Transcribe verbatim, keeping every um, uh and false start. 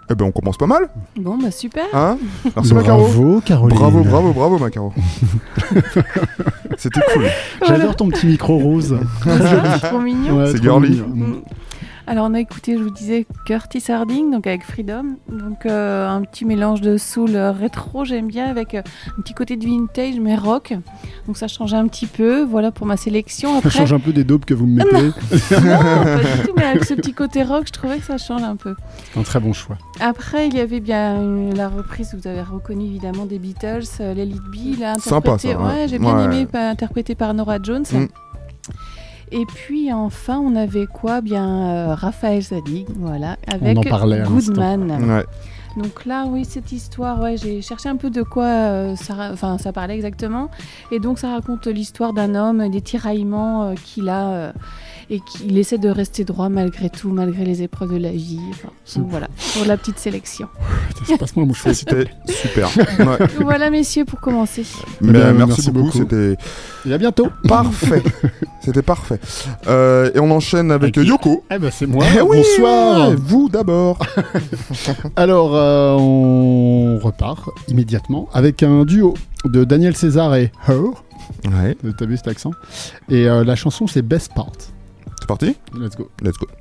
Eh ben on commence pas mal. Bon bah super. Hein Merci Macaro. Bravo Caroline. Bravo, bravo, bravo Macaro. C'était cool. J'adore Voilà. ton petit micro rose. C'est trop mignon. Ouais, C'est trop girly. mignon. Mm. Alors on a écouté, je vous disais, Curtis Harding, donc avec Freedom, donc euh, un petit mélange de soul euh, rétro, j'aime bien, avec euh, un petit côté de vintage mais rock, donc ça change un petit peu. Voilà pour ma sélection. Ça Après, change un peu des daubes que vous me mettez. non, pas du tout, mais avec ce petit côté rock, je trouvais que ça change un peu. Un très bon choix. Après, il y avait bien une- la reprise, vous avez reconnu évidemment des Beatles, euh, Let It Be, là, Sympa, interprété, ça, ouais. ouais, j'ai bien Ouais. aimé, pas interprété par Norah Jones. Mm. Et puis enfin, on avait quoi bien euh, Raphaël Zadig, voilà, avec en parlait à Goodman. Ouais. Donc là, oui, cette histoire, ouais, j'ai cherché un peu de quoi euh, ça, ra- enfin, ça parlait exactement. Et donc, ça raconte l'histoire d'un homme, des tiraillements euh, qu'il a euh, et qu'il essaie de rester droit malgré tout, malgré les épreuves de la vie. Enfin, donc voilà, pour la petite sélection. Passe-moi mon cheveu. C'était super. Ouais. Donc voilà, messieurs, pour commencer. Mais, bien, merci, merci beaucoup, beaucoup. c'était Et à bientôt. parfait. C'était parfait. Euh, et on enchaîne avec Avec- Yoko. Eh ben c'est moi. Eh oui, Bonsoir. vous d'abord. Alors euh, on repart immédiatement avec un duo de Daniel César et Her. Ouais. T'as vu cet accent? Et euh, la chanson c'est Best Part. C'est parti. Let's go. Let's go.